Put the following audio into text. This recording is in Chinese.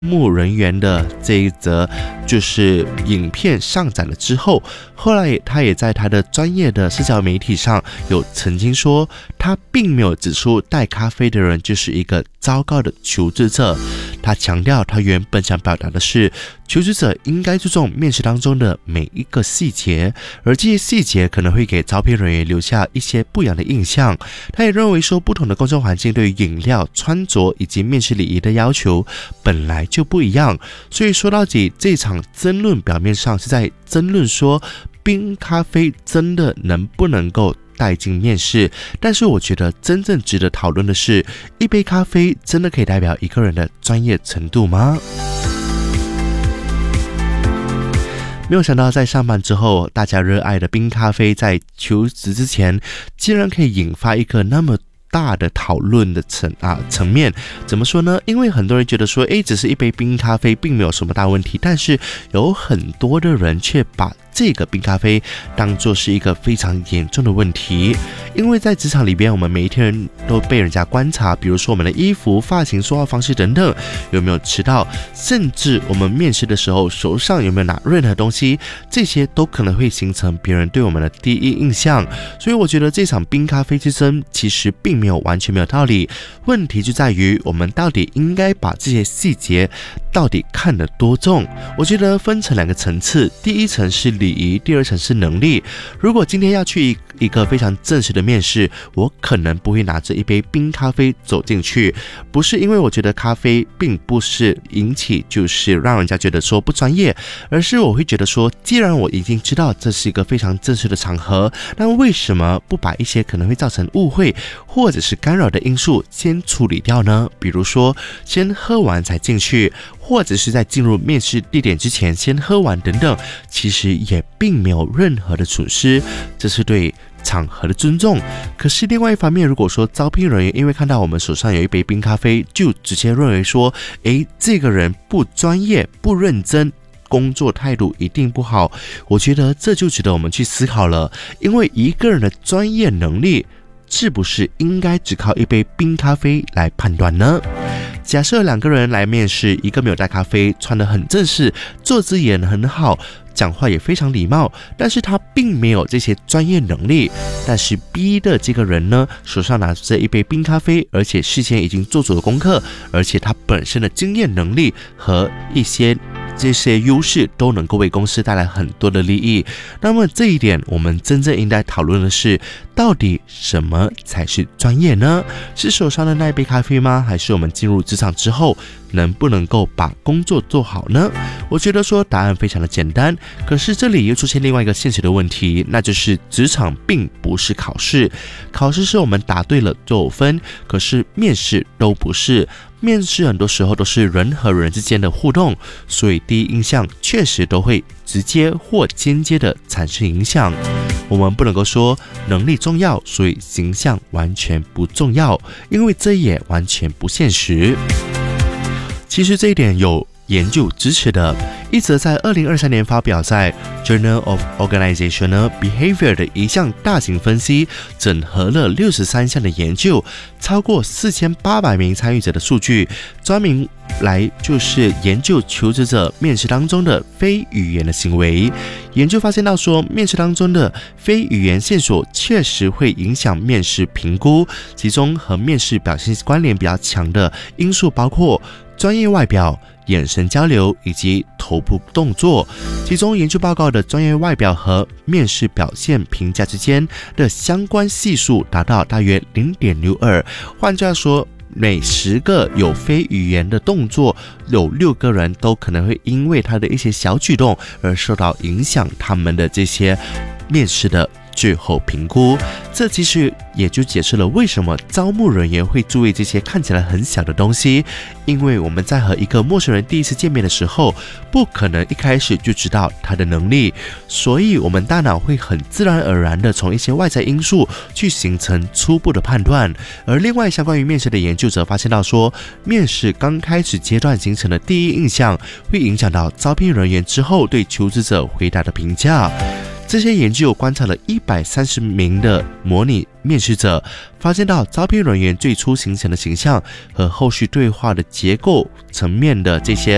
募人员的这一则就是影片上载了之后，后来他也在他的专业的社交媒体上有曾经说，他并没有指出带咖啡的人就是一个糟糕的求职者。他强调他原本想表达的是，求职者应该注重面试当中的每一个细节，而这些细节可能会给招聘人员留下一些不一样的印象。他也认为说，不同的工作环境对于饮料、穿着以及面试礼仪的要求本来就不一样，所以说到底这场争论表面上是在争论说冰咖啡真的能不能够带进面试，但是我觉得真正值得讨论的是，一杯咖啡真的可以代表一个人的专业程度吗？没有想到在上班之后，大家热爱的冰咖啡在求职之前竟然可以引发一个那么大的讨论的层面。怎么说呢？因为很多人觉得说，只是一杯冰咖啡并没有什么大问题，但是有很多的人却把这个冰咖啡当作是一个非常严重的问题。因为在职场里边，我们每一天都被人家观察，比如说我们的衣服、发型、说话方式等等，有没有迟到，甚至我们面试的时候手上有没有拿任何东西，这些都可能会形成别人对我们的第一印象。所以我觉得这场冰咖啡之争其实并没有完全没有道理，问题就在于我们到底应该把这些细节到底看得多重。我觉得分成两个层次，第一层是礼仪，第二层是能力。如果今天要去一个非常正式的面试，我可能不会拿着一杯冰咖啡走进去，不是因为我觉得咖啡并不是引起就是让人家觉得说不专业，而是我会觉得说，既然我已经知道这是一个非常正式的场合，那为什么不把一些可能会造成误会或者是干扰的因素先处理掉呢？比如说先喝完才进去，或者是在进入面试地点之前先喝完等等，其实也并没有任何的损失，这是对场合的尊重。可是另外一方面，如果说招聘人员因为看到我们手上有一杯冰咖啡，就直接认为说，这个人不专业、不认真，工作态度一定不好，我觉得这就值得我们去思考了。因为一个人的专业能力是不是应该只靠一杯冰咖啡来判断呢？假设两个人来面试，一个没有带咖啡，穿得很正式，坐姿也很好，讲话也非常礼貌，但是他并没有这些专业能力。但是 B 的这个人呢，手上拿着一杯冰咖啡，而且事先已经做足了功课，而且他本身的经验能力和这些优势都能够为公司带来很多的利益。那么这一点，我们真正应该讨论的是，到底什么才是专业呢？是手上的那一杯咖啡吗？还是我们进入职场之后能不能够把工作做好呢？我觉得说答案非常的简单，可是这里又出现另外一个现实的问题，那就是职场并不是考试，考试是我们答对了就有分，可是面试都不是。面试很多时候都是人和人之间的互动，所以第一印象确实都会直接或间接的产生影响。我们不能够说能力重要，所以形象完全不重要，因为这也完全不现实。其实这一点有研究支持的，一则在2023年发表在 Journal of Organizational Behavior 的一项大型分析，整合了63项的研究，超过4800名参与者的数据，专门来就是研究求职者面试当中的非语言的行为。研究发现到说，面试当中的非语言线索确实会影响面试评估，其中和面试表现关联比较强的因素包括专业外表、眼神交流以及头部动作。其中研究报告的专业外表和面试表现评价之间的相关系数达到大约 0.62， 换句话说，每10个有非语言的动作，有6个人都可能会因为他的一些小举动而受到影响他们的这些面试的最后评估。这其实也就解释了为什么招募人员会注意这些看起来很小的东西，因为我们在和一个陌生人第一次见面的时候，不可能一开始就知道他的能力，所以我们大脑会很自然而然的从一些外在因素去形成初步的判断。而另外相关于面试的研究者发现到说，面试刚开始阶段形成的第一印象会影响到招聘人员之后对求职者回答的评价。这些研究观察了130名的模拟面试者，发现到招聘人员最初形成的形象和后续对话的结构层面的这些